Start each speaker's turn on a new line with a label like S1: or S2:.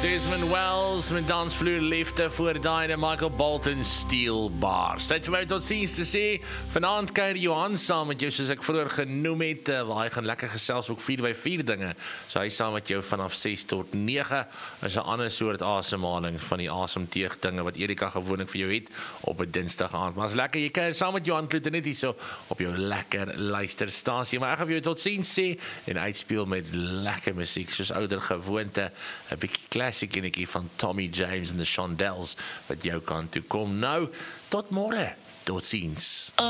S1: Desmond Wells met dansvloer liefde voor die Michael Bolton Steel Bars. Tyd vir my tot ziens te sê. Vanaand kuier Johan saam met jou, soos ek vroeër genoem het, waar hy gaan lekker gesels ook 4x4 dinge. So hy saam met jou vanaf 6 tot 9 is 'n ander soort asemhaling van die asemteug dinge wat Erika gewoonlik vir jou het op 'n Dinsdag aand. Maar is lekker, jy kuier saam met Johan Kloete net hier so op jou lekker luisterstasie. Maar ek gaan vir jou tot ziens sê en uitspeel met lekker musiek soos ouer gewoonte, 'n bietjie classic enetjie van Tommy James en the Shondells wat jou kant toe kom. Nou, tot môre. Tot ziens.